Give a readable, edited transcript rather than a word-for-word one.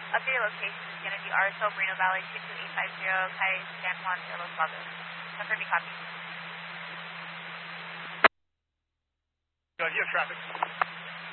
Updated location is going to be RSL Moreno Valley 22850, Kai San Juan de Los Lagos. Confirm me copy. You have traffic.